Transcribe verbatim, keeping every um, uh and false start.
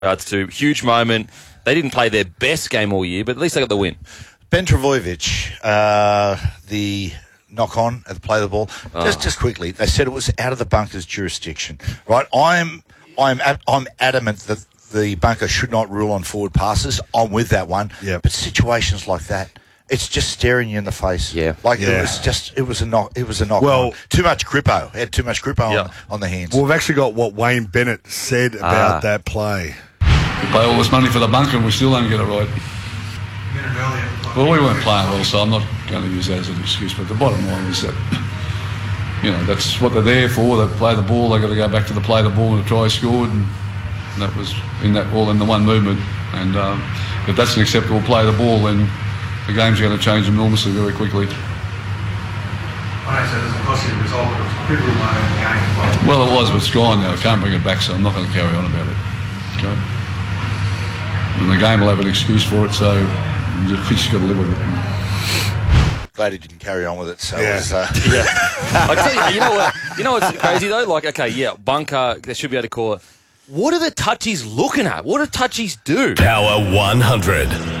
Regards to huge moment. They didn't play their best game all year, but at least they got the win. Ben Travojevic, uh, the knock on at the play of the ball. Oh. Just, just quickly, they said it was out of the bunker's jurisdiction. Right? I'm, I'm, I'm adamant that the bunker should not rule on forward passes. I'm with that one. Yep. But situations like that, it's just staring you in the face. Yeah. Like Yeah. it was just, it was a knock. It was a knock. Well- on. Too much grippo. Had too much grippo Yeah. on, on the hands. Well, we've actually got what Wayne Bennett said about Ah. that play. We pay all this money for the bunker and we still don't get it right. Well, we weren't playing well, so I'm not going to use that as an excuse. But the bottom line is that, you know, that's what they're there for. They play the ball. They've got to go back to the play the ball and the try scored, and that was in that all in the one movement. And um, if that's an acceptable play the ball, then the game's going to change enormously very quickly. I know, so it doesn't cost you the result, but it was a pivotal moment in the game. Well, it was, but it's gone now. I can't bring it back, so I'm not going to carry on about it. Okay? And the game will have an excuse for it, so you just got to live with it. Glad he didn't carry on with it. So Yeah. it was, uh, I tell you, you know what? You know what's crazy though? Like, okay, yeah, bunker. They should be able to call it. What are the touchies looking at? What do touchies do? Power one hundred.